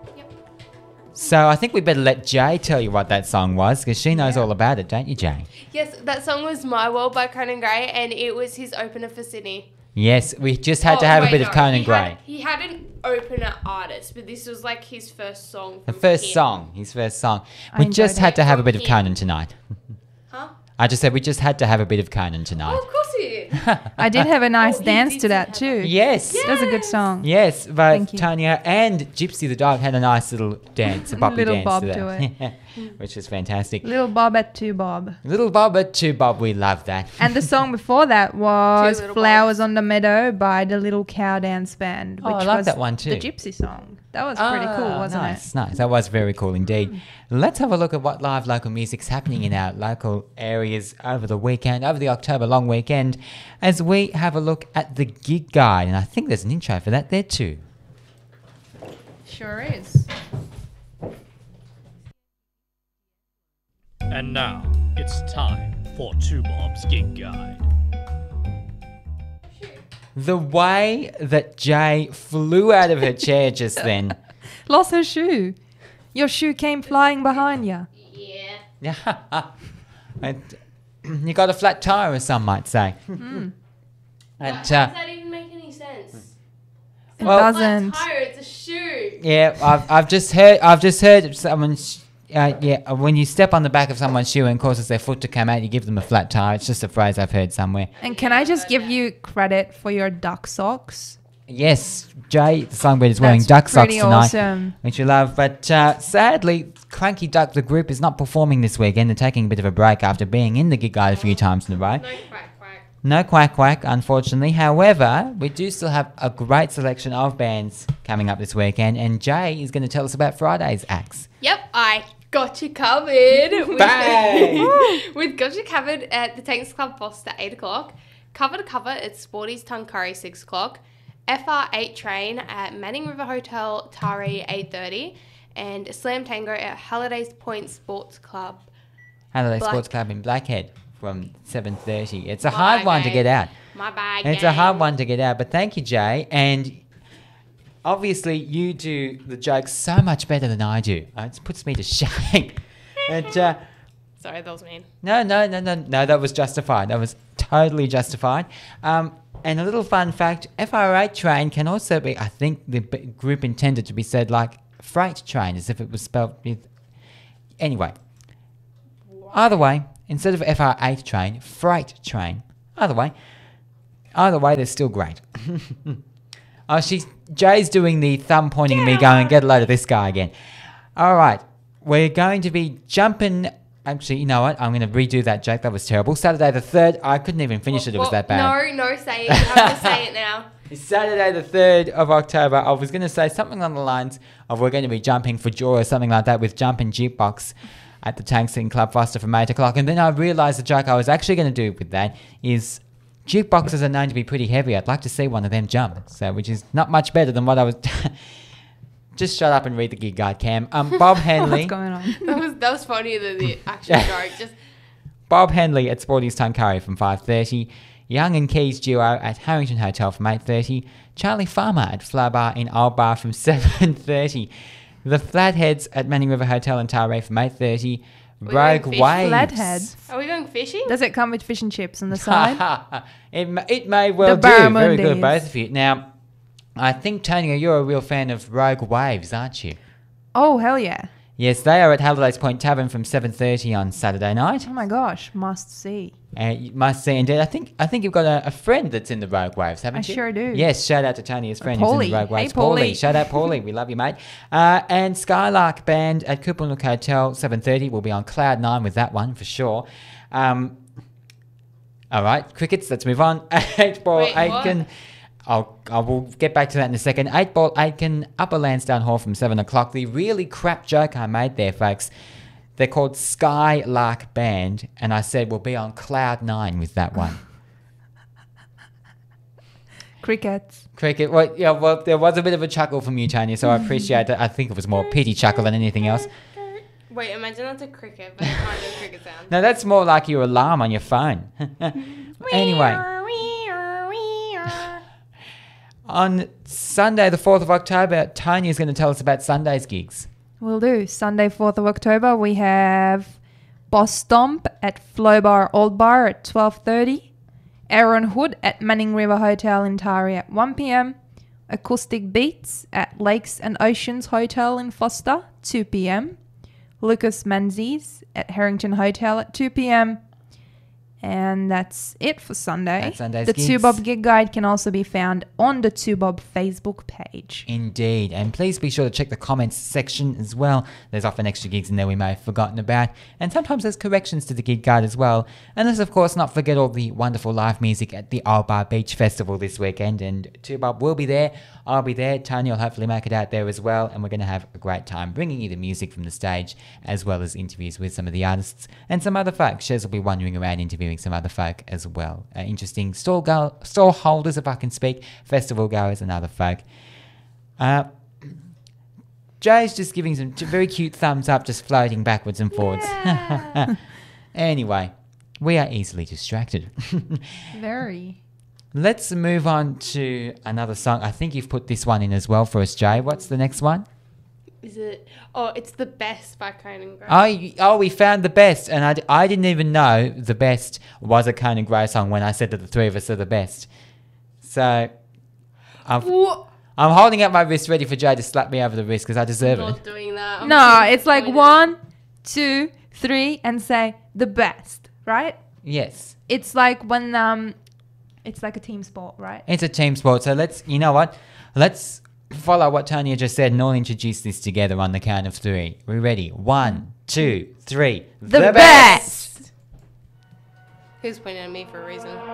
Yep. So I think we better let Jay tell you what that song was because she knows all about it, don't you, Jay? Yes, that song was My World by Conan Gray, and it was his opener for Sydney. Yes, we just had to have a bit of Conan he Gray. He had an opener artist, but this was like his first song. The from first him. song, his first song. I We enjoyed just had it. to have a From bit of him. Conan tonight. Huh? I just said we just had to have a bit of Conan Oh, tonight. of course he did. I did have a nice he dance did to that have too. Yes. It was a good song. Yes, but Thank you. Tanya and Gypsy the dog had a nice little dance, a boppy Little dance bob to to that, which was fantastic. Little Bob at Two Bob. Little Bob at Two Bob, we love that. And the song before that was Two Little Flowers on the Meadow by the Little Cow Dance Band, which Oh, I like was that one too. the Gypsy song. That was pretty cool, wasn't nice, Nice, that was very cool indeed. Let's have a look at what live local music's happening in our local areas over the weekend, over the October long weekend, as we have a look at the gig guide. And I think there's an intro for that there too. it? Sure is. And now it's time for Two Bob's Gig Guide. The way that Jay flew out of her chair just then. Lost her shoe. Your shoe came flying behind you. Yeah. Yeah. And you got a flat tire, as some might say. And, How does that even make any sense? It Well- doesn't. Flat tire, it's a shoe. yeah, I've just heard someone. When you step on the back of someone's shoe and causes their foot to come out, you give them a flat tire. It's just a phrase I've heard somewhere. And can I just give you credit for your duck socks? Yes, Jay, the songbird, is wearing That's duck socks pretty tonight, awesome. which you love. But sadly, Cranky Duck, the group, is not performing this weekend. They're taking a bit of a break after being in the gig guide a few times in a row. No quack quack. No quack quack, unfortunately. However, we do still have a great selection of bands coming up this weekend, and Jay is going to tell us about Friday's acts. Yep, I got you covered. Bang! With Got You Covered at the Tanks Club Foster 8 o'clock. Cover to cover at Sporty's Tuncurry 6 o'clock. FR8 train at Manning River Hotel Taree 8:30. And Slam Tango at Halliday's Point Sports Club. Halliday Black- Sports Club in Blackhead from 7:30. It's a My hard one to game. get out. My bag. It's a hard one to get out, but thank you, Jay. And obviously, you do the jokes so much better than I do. It puts me to shame. But, Sorry, that was mean. no, that was justified. That was totally justified. And a little fun fact, FR8 train can also be, I think the group intended to be said like freight train, as if it was spelled with... Anyway, either way, instead of FR8 train, freight train. Either way, they're still great. Jay's doing the thumb pointing at me going, get a load of this guy again. All right, we're going to be jumping... Actually, you know what? I'm going to redo that joke. That was terrible. Saturday the 3rd. I couldn't even finish it. It was that bad. No, say it. You have to say it now. It's Saturday the 3rd of October. I was going to say something along the lines of we're going to be jumping for joy or something like that with Jumpin' Jukebox at the Tanks in Club Foster from 8 o'clock. And then I realised the joke I was actually going to do with that is jukeboxes are known to be pretty heavy. I'd like to see one of them jump. So, which is not much better than what I was... Just shut up and read the gig guide, Cam. Bob Henley. What's going on? That was funnier than the actual joke. Just Bob Henley at Sporty's Tuncurry from 5:30. Young and Keys duo at Harrington Hotel from 8:30. Charlie Farmer at Flower Bar in Old Bar from 7:30. The Flatheads at Manning River Hotel in Taree from 8:30. We're Rogue going fish. Waves. Flatheads. are we going fishing? Does it come with fish and chips on the side? it may well The do. Very good, barramundis. both of you. Now, I think, Tony, you're a real fan of Rogue Waves, aren't you? Oh, hell yeah. Yes, they are at Halliday's Point Tavern from 7:30 on Saturday night. Oh my gosh, must see. You must see indeed. I think you've got a friend that's in the Rogue Waves, haven't I you? sure do. Yes, shout out to Tony, his friend who's in the Paulie. Rogue Waves. Hey, Paulie. Shout out Paulie. We love you, mate. And Skylark Band at Coopanook Hotel, 7:30. We'll be on Cloud 9 with that one for sure. All right, crickets, let's move on. 8-Ball Wait, what? Aitken. I will get back to that in a second. 8-Ball Aitken, Upper Lansdowne Hall from 7 o'clock. The really crap joke I made there, folks. They're called Skylark Band, and I said we'll be on Cloud 9 with that one. Crickets. Cricket. Well, there was a bit of a chuckle from you, Tanya, so I appreciate that. I think it was more pity chuckle than anything else. Wait, imagine that's a cricket, but it's not a cricket sound. No, that's more like your alarm on your phone. Anyway, On Sunday, the 4th of October, Tony is going to tell us about Sunday's gigs. Will do. Sunday, 4th of October, we have Boss Stomp at Flow Bar Old Bar at 12:30. Aaron Hood at Manning River Hotel in Tari at 1 p.m. Acoustic Beats at Lakes and Oceans Hotel in Foster, 2 p.m. Lucas Menzies at Harrington Hotel at 2 p.m. And that's it for Sunday. That's Sunday's the gigs. 2Bob Gig Guide can also be found on the 2Bob Facebook page. Indeed. And please be sure to check the comments section as well. There's often extra gigs in there we may have forgotten about. And sometimes there's corrections to the gig guide as well. And let's, of course, not forget all the wonderful live music at the Old Bar Beach Festival this weekend. And 2Bob will be there. I'll be there. Tony will hopefully make it out there as well. And we're going to have a great time bringing you the music from the stage, as well as interviews with some of the artists and some other folk. Shez will be wandering around interviewing some other folk as well. Interesting stall holders, if I can speak, festival goers and other folk. Jay's just giving some very cute thumbs up, just floating backwards and forwards. Yeah. Anyway, we are easily distracted. Very. Let's move on to another song. I think you've put this one in as well for us, Jay. What's the next one? Is it? Oh, it's The Best by Conan Gray. Oh, we found The Best. And I didn't even know The Best was a Conan Gray song when I said that the three of us are the best. So I'm holding up my wrist ready for Jay to slap me over the wrist because I deserve I'm it. not doing that. I'm No, it's like disappointed. 1, 2, 3, and say the best, right? Yes. It's like when it's like a team sport, right? It's a team sport. So you know what? Let's follow what Tony just said and all introduce this together on the count of 3. We ready? 1, 2, 3. The best! Who's pointing at me for a reason?